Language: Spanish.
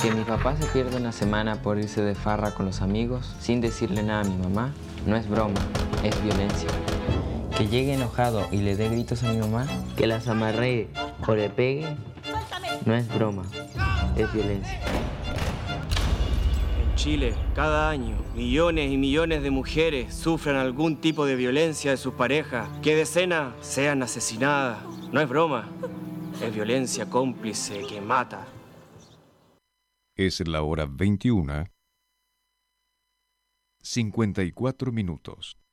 Que mi papá se pierda una semana por irse de farra con los amigos sin decirle nada a mi mamá no es broma, es violencia. Que llegue enojado y le dé gritos a mi mamá, que las amarree o le pegue, no es broma, es violencia. En Chile, cada año, millones y millones de mujeres sufren algún tipo de violencia de sus parejas, que decenas sean asesinadas. No es broma, es violencia cómplice que mata. Es la hora 21:54.